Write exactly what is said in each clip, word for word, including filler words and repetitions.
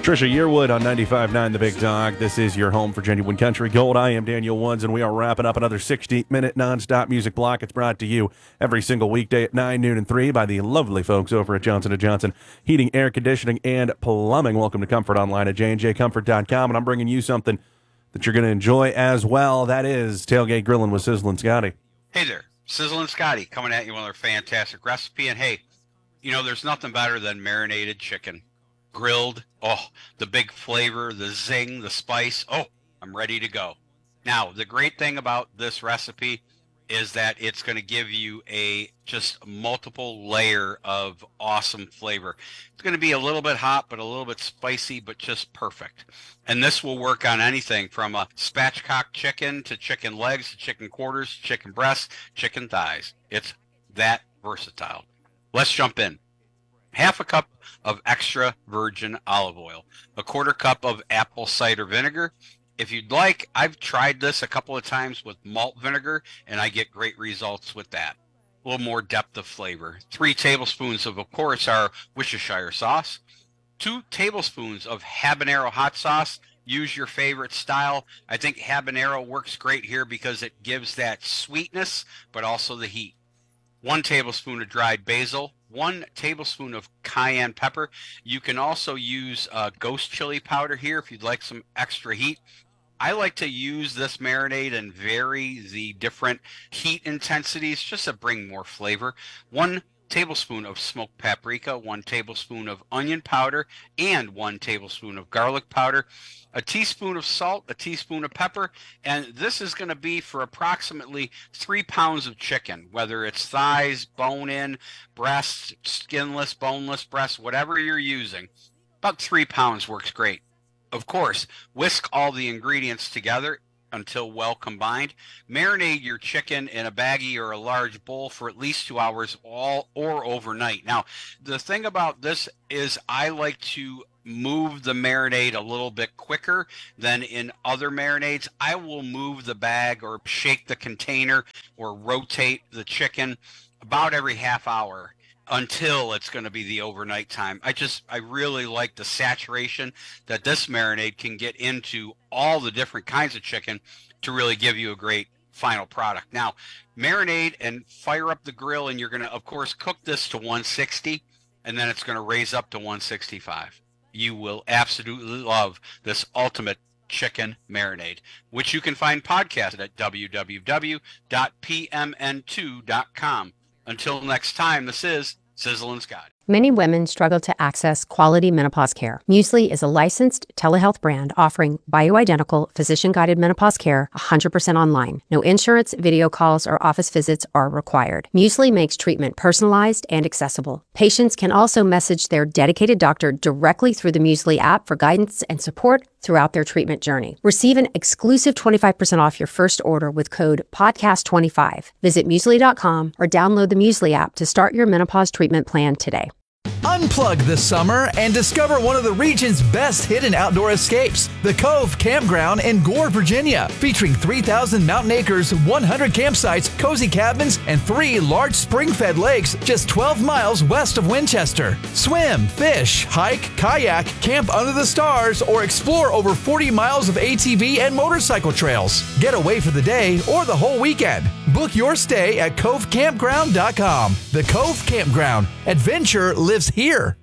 Trisha Yearwood on ninety-five point nine The Big Dog. This is your home for genuine country gold. I am Daniel Woods, and we are wrapping up another sixty-minute nonstop music block. It's brought to you every single weekday at nine, noon, and three by the lovely folks over at Johnson and Johnson Heating, Air Conditioning, and Plumbing. Welcome to Comfort Online at j and j comfort dot com, and I'm bringing you something that you're going to enjoy as well. That is Tailgate Grilling with Sizzlin' Scotty. Hey there, Sizzlin' Scotty coming at you with another fantastic recipe. And hey, you know, there's nothing better than marinated chicken. Grilled, oh, the big flavor, the zing, the spice. Oh, I'm ready to go. Now, the great thing about this recipe is that it's going to give you a just multiple layer of awesome flavor. It's going to be a little bit hot, but a little bit spicy, but just perfect. And this will work on anything from a spatchcock chicken to chicken legs, to chicken quarters, chicken breasts, chicken thighs. It's that versatile. Let's jump in. Half a cup of extra virgin olive oil, a quarter cup of apple cider vinegar. If you'd like, I've tried this a couple of times with malt vinegar, and I get great results with that. A little more depth of flavor. Three tablespoons of, of course, our Worcestershire sauce. Two tablespoons of habanero hot sauce. Use your favorite style. I think habanero works great here because it gives that sweetness, but also the heat. One tablespoon of dried basil, one tablespoon of cayenne pepper. You can also use uh, ghost chili powder here if you'd like some extra heat. I like to use this marinade and vary the different heat intensities just to bring more flavor. One tablespoon of smoked paprika, one tablespoon of onion powder, and one tablespoon of garlic powder, a teaspoon of salt, a teaspoon of pepper, and this is going to be for approximately three pounds of chicken, whether it's thighs, bone-in, breasts, skinless, boneless breasts, whatever you're using. About three pounds works great. Of course, whisk all the ingredients together until well combined. Marinate your chicken in a baggie or a large bowl for at least two hours all or overnight. Now, the thing about this is I like to move the marinade a little bit quicker than in other marinades. I will move the bag or shake the container or rotate the chicken about every half hour until it's going to be the overnight time. I just, I really like the saturation that this marinade can get into all the different kinds of chicken to really give you a great final product. Now, marinade and fire up the grill, and you're going to, of course, cook this to one sixty, and then it's going to raise up to one sixty-five. You will absolutely love this ultimate chicken marinade, which you can find podcasted at w w w dot p m n two dot com. Until next time, this is Sizzlin' Scotty. Many women struggle to access quality menopause care. Muesli is a licensed telehealth brand offering bioidentical, physician-guided menopause care one hundred percent online. No insurance, video calls, or office visits are required. Muesli makes treatment personalized and accessible. Patients can also message their dedicated doctor directly through the Muesli app for guidance and support throughout their treatment journey. Receive an exclusive twenty-five percent off your first order with code podcast twenty-five. Visit muesli dot com or download the Muesli app to start your menopause treatment plan today. Unplug this summer and discover one of the region's best hidden outdoor escapes, the Cove Campground in Gore, Virginia, featuring three thousand mountain acres, one hundred campsites, cozy cabins, and three large spring-fed lakes just twelve miles west of Winchester. Swim, fish, hike, kayak, camp under the stars, or explore over forty miles of A T V and motorcycle trails. Get away for the day or the whole weekend. Book your stay at cove campground dot com. The Cove Campground. Adventure lives here.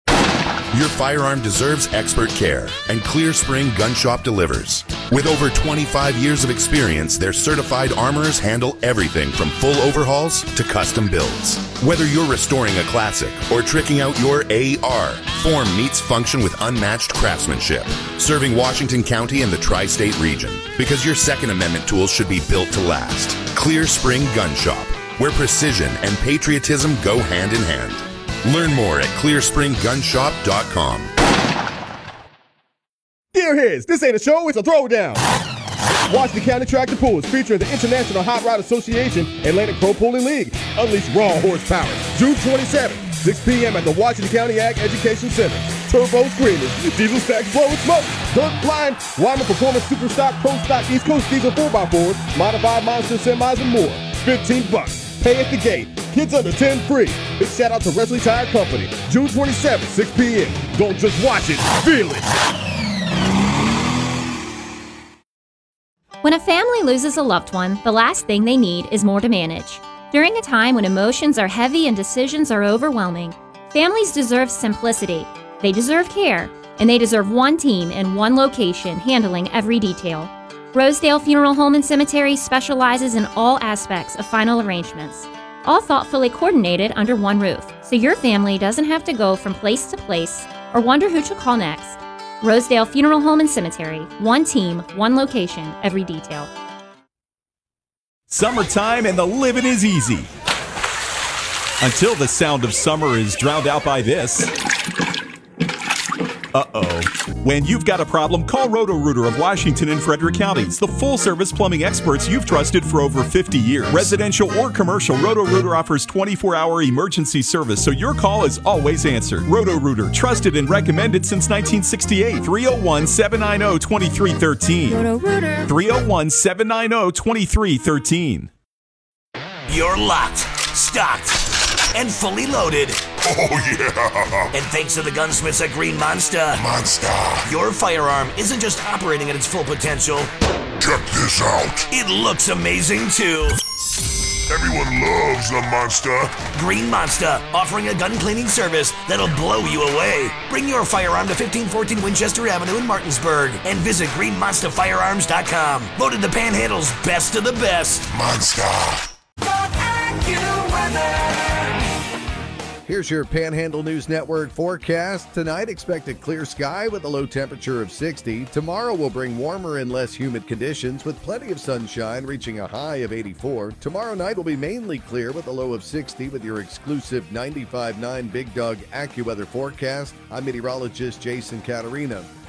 Your firearm deserves expert care, and Clear Spring Gun Shop delivers. With over twenty-five years of experience, their certified armorers handle everything from full overhauls to custom builds. Whether you're restoring a classic or tricking out your A R, form meets function with unmatched craftsmanship, serving Washington County and the tri-state region, because your Second Amendment tools should be built to last. Clear Spring Gun Shop, where precision and patriotism go hand in hand. Learn more at clear spring gun shop dot com. Dear Heads, this ain't a show, it's a throwdown. Washington County Tractor Pulls featuring the International Hot Rod Association Atlantic Pro Pulling League. Unleash raw horsepower. June twenty-seventh, six p.m. at the Washington County Ag Education Center. Turbo screaming, diesel stacks blowing smoke, dirt flying, Wyman Performance Super Stock Pro Stock East Coast Diesel four by fours, modified monster semis and more. fifteen bucks. Pay at the gate. Kids under ten free. Big shout out to Wesley Tire Company. June twenty-seventh, six p.m. Don't just watch it, feel it. When a family loses a loved one, the last thing they need is more to manage. During a time when emotions are heavy and decisions are overwhelming, families deserve simplicity. They deserve care, and they deserve one team in one location handling every detail. Rosedale Funeral Home and Cemetery specializes in all aspects of final arrangements, all thoughtfully coordinated under one roof, so your family doesn't have to go from place to place or wonder who to call next. Rosedale Funeral Home and Cemetery, one team, one location, every detail. Summertime and the living is easy. Until the sound of summer is drowned out by this. Uh-oh. When you've got a problem, call Roto-Rooter of Washington and Frederick counties, the full-service plumbing experts you've trusted for over fifty years. Residential or commercial, Roto-Rooter offers twenty-four hour emergency service, so your call is always answered. Roto-Rooter, trusted and recommended since nineteen sixty-eight. three oh one, seven nine oh, two three one three. Roto-Rooter. three oh one, seven nine oh, two three one three. You're locked, stocked, and fully loaded. Oh, yeah! And thanks to the gunsmiths at Green Monster, Monster! your firearm isn't just operating at its full potential. Check this out! It looks amazing, too. Everyone loves the Monster! Green Monster, offering a gun cleaning service that'll blow you away. Bring your firearm to fifteen fourteen Winchester Avenue in Martinsburg and visit green monster firearms dot com. Voted the Panhandle's best of the best. Monster! Here's your Panhandle News Network forecast. Tonight, expected clear sky with a low temperature of sixty. Tomorrow will bring warmer and less humid conditions with plenty of sunshine reaching a high of eighty-four. Tomorrow night will be mainly clear with a low of sixty with your exclusive ninety-five point nine Big Dog AccuWeather forecast. I'm meteorologist Jason Caterina.